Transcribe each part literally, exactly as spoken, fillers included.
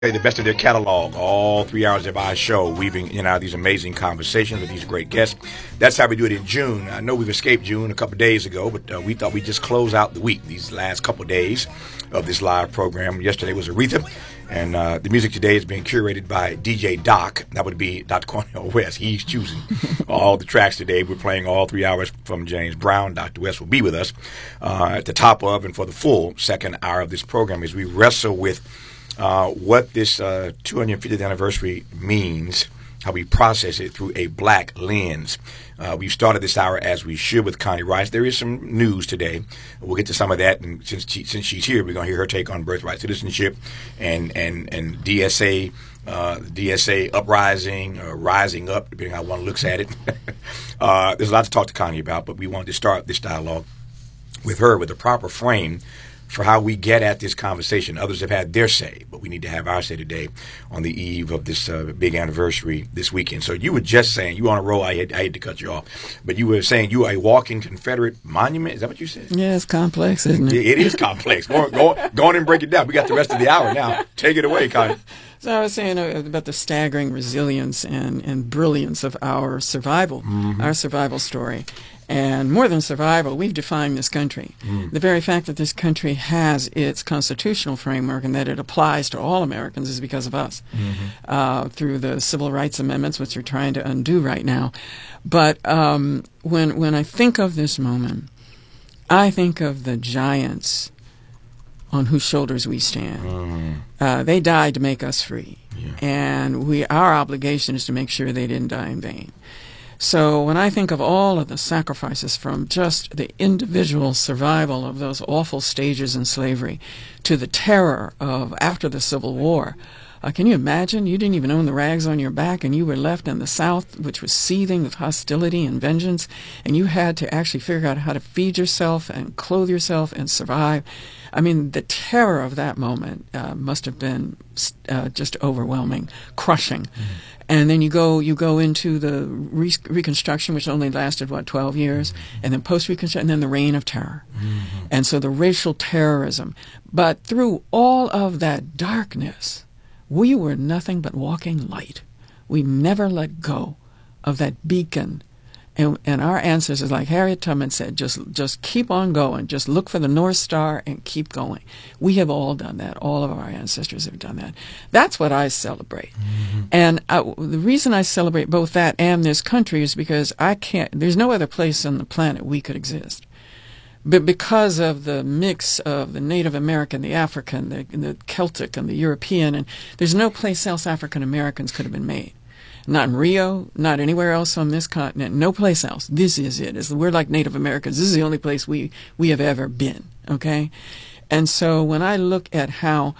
The best of their catalog, all three hours of our show, weaving in and out of these amazing conversations with these great guests. That's how we do it in June. I know we've escaped June a couple of days ago, but uh, we thought we'd just close out the week, these last couple of days of this live program. Yesterday was Aretha, and uh, the music today is being curated by D J Doc. That would be Doctor Cornel West. He's choosing all the tracks today. We're playing all three hours from James Brown. Doctor West will be with us uh, at the top of and for the full second hour of this program as we wrestle with Uh, what this uh, two hundred fiftieth anniversary means, how we process it through a black lens. Uh, we've started this hour as we should with Connie Rice. There is some news today. We'll get to some of that, and since she, since she's here, we're going to hear her take on birthright citizenship and and and D S A, uh, D S A uprising or rising up, depending on how one looks at it. uh, there's a lot to talk to Connie about, but we wanted to start this dialogue with her with a proper frame for how we get at this conversation. Others have had their say, but we need to have our say today on the eve of this uh, big anniversary this weekend. So you were just saying, you were on a roll, I hate, I hate to cut you off, but you were saying you are a walking Confederate monument. Is that what you said? Yeah, it's complex, isn't it? It, it is complex. Go, go, go on and break it down. We got the rest of the hour now. Take it away, Connie. So I was saying about the staggering resilience and, and brilliance of our survival, mm-hmm. our survival story. And more than survival, we've defined this country. Mm. The very fact that this country has its constitutional framework and that it applies to all Americans is because of us, mm-hmm. uh, through the civil rights amendments, which we're trying to undo right now. But um, when when I think of this moment, I think of the giants on whose shoulders we stand. Mm. Uh, they died to make us free, yeah. and we our obligation is to make sure they didn't die in vain. So when I think of all of the sacrifices from just the individual survival of those awful stages in slavery to the terror of after the Civil War, uh, can you imagine? You didn't even own the rags on your back, and you were left in the South, which was seething with hostility and vengeance, and you had to actually figure out how to feed yourself and clothe yourself and survive. I mean, the terror of that moment uh, must have been uh, just overwhelming, crushing. Mm-hmm. And then you go you go into the re- Reconstruction, which only lasted, what, twelve years, mm-hmm. and then post-Reconstruction, and then the Reign of Terror. Mm-hmm. And so the racial terrorism. But through all of that darkness, we were nothing but walking light. We never let go of that beacon. And, and our ancestors, like Harriet Tubman said, just just keep on going. Just look for the North Star and keep going. We have all done that. All of our ancestors have done that. That's what I celebrate. Mm-hmm. And I, the reason I celebrate both that and this country is because I can't. There's no other place on the planet we could exist. But because of the mix of the Native American, the African, the, the Celtic, and the European, and there's no place else African Americans could have been made. Not in Rio, not anywhere else on this continent, no place else. This is it. It's, we're like Native Americans. This is the only place we, we have ever been, okay? And so when I look at how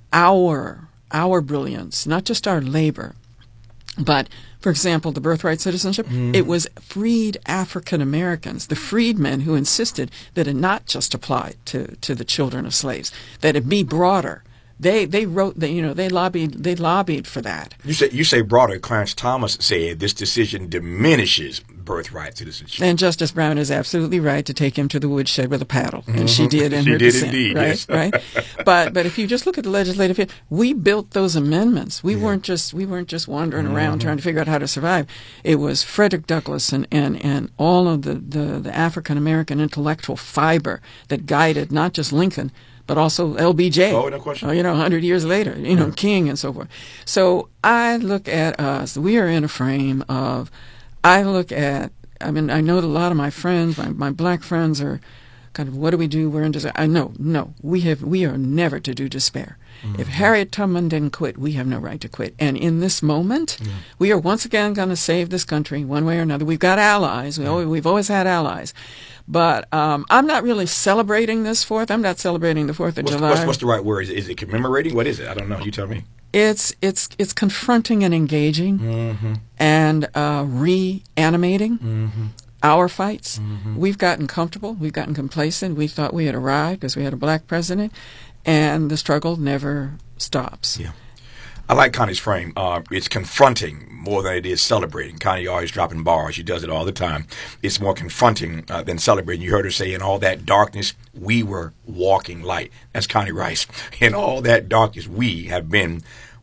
our, our brilliance, not just our labor, but, for example, the birthright citizenship, mm-hmm. it was freed African Americans, the freedmen who insisted that it not just apply to, to the children of slaves, that it be broader. They they wrote the, you know they lobbied they lobbied for that. You say you say broader. Clarence Thomas said this decision diminishes birthright citizenship. And Justice Brown is absolutely right to take him to the woodshed with a paddle, mm-hmm. and she did in she her did dissent, indeed, right? Yes. Right. But but if you just look at the legislative history, we built those amendments. We yeah. weren't just we weren't just wandering mm-hmm. around trying to figure out how to survive. It was Frederick Douglass and and, and all of the, the, the African American intellectual fiber that guided not just Lincoln, but also L B J, oh, no question. Uh, you know, a hundred years later, you know, yeah. King and so forth. So I look at us, we are in a frame of, I look at, I mean, I know that a lot of my friends, my, my black friends are kind of, what do we do? We're in despair. I know, no, we have, we are never to do despair. Mm-hmm. If Harriet Tubman didn't quit, we have no right to quit. And in this moment, yeah. we are once again going to save this country one way or another. We've got allies. We always, we've always had allies. But um, I'm not really celebrating this Fourth. I'm not celebrating the Fourth of what's, July. What's, what's the right word? Is, is it commemorating? What is it? I don't know. You tell me. It's it's it's confronting and engaging, mm-hmm. and uh, reanimating mm-hmm. our fights. Mm-hmm. We've gotten comfortable. We've gotten complacent. We thought we had arrived because we had a black president, and the struggle never stops. Yeah. I like Connie's frame. Uh, it's confronting more than it is celebrating. Connie always dropping bars. She does it all the time. It's more confronting uh, than celebrating. You heard her say, in all that darkness, we were walking light. That's Connie Rice. In all that darkness, we have been